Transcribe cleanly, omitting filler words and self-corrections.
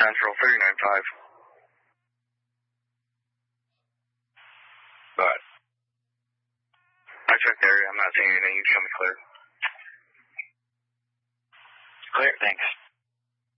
395. But I checked the area. I'm not seeing anything. You can come clear. Clear, thanks.